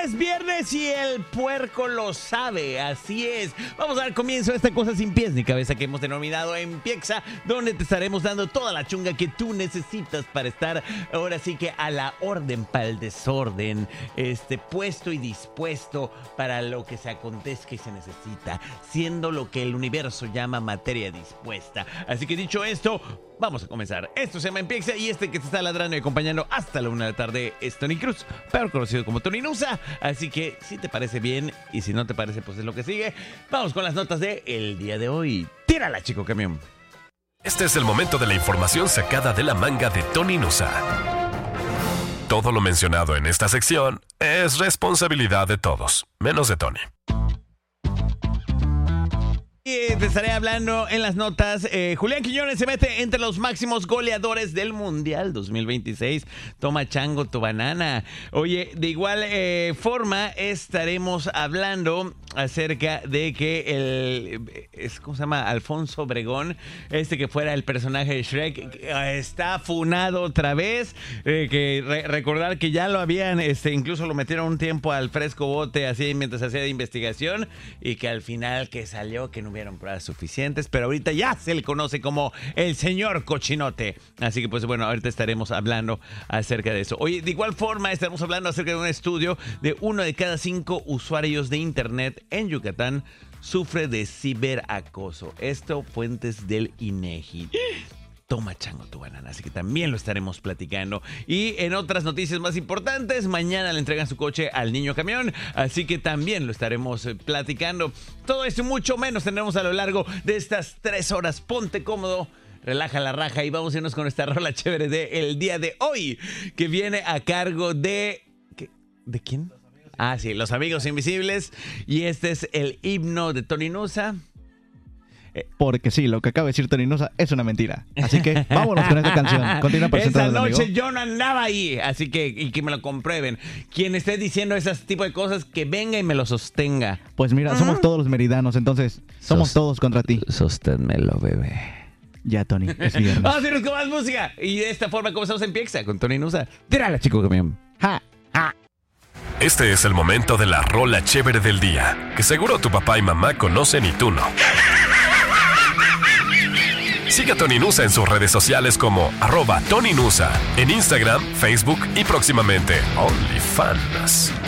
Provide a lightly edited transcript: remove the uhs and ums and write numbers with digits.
es viernes y el puerco lo sabe, así es. Vamos a dar comienzo a esta cosa sin pies ni cabeza que hemos denominado Empiexa, donde te estaremos dando toda la chunga que tú necesitas para estar ahora sí que a la orden, para el desorden, puesto y dispuesto para lo que se acontezca y se necesita, siendo lo que el universo llama materia dispuesta. Así que dicho esto, vamos a comenzar. Esto se llama Empiexa y que te está ladrando y acompañando hasta la 1 de la tarde es Tony Cruz, peor conocido como Tony Nusa. Así que si te parece bien y si no te parece, pues es lo que sigue. Vamos con las notas de el día de hoy. ¡Tírala, chico camión! Este es el momento de la información sacada de la manga de Tony Nusa. Todo lo mencionado en esta sección es responsabilidad de todos, menos de Tony. Y te estaré hablando en las notas. Julián Quiñones se mete entre los máximos goleadores del Mundial 2026. Toma chango tu banana. Oye, de igual forma estaremos hablando acerca de que ¿cómo se llama? Alfonso Obregón, que fuera el personaje de Shrek, está funado otra vez. Recordar que ya lo habían, incluso lo metieron un tiempo al fresco bote, así mientras hacía de investigación, y que al final que salió que no hubieron pruebas suficientes, pero ahorita ya se le conoce como el señor Cochinote. Así que pues bueno, ahorita estaremos hablando acerca de eso. Oye, de igual forma estaremos hablando acerca de un estudio de 1 de cada 5 usuarios de internet en Yucatán sufre de ciberacoso. Esto fuentes del INEGI. Toma chango tu banana, así que también lo estaremos platicando. Y en otras noticias más importantes, mañana le entregan su coche al niño camión, así que también lo estaremos platicando. Todo esto y mucho menos tendremos a lo largo de estas 3 horas. Ponte cómodo, relaja la raja y vamos a irnos con esta rola chévere del día de hoy, que viene a cargo de... ¿De quién? Ah, sí, Los Amigos Invisibles. Y este es el himno de Tony Nusa. Porque sí, lo que acaba de decir Tony Nusa es una mentira. Así que vámonos con esta canción. Continúa presentando. Esa noche amigo. yo no andaba ahí, así que y que me lo comprueben. Quien esté diciendo ese tipo de cosas, que venga y me lo sostenga. Pues mira, somos todos los meridanos, entonces somos todos contra ti. Sosténmelo, bebé. Ya, Tony, es viernes. Vamos a irnos con más música. Y de esta forma comenzamos en Empiexa con Tony Nusa. Tírala, chico camión. ¡Ja! ¡Ja! Este es el momento de la rola chévere del día, que seguro tu papá y mamá conocen y tú no. Sigue a Tony Nusa en sus redes sociales como @TonyNusa, en Instagram, Facebook y próximamente OnlyFans.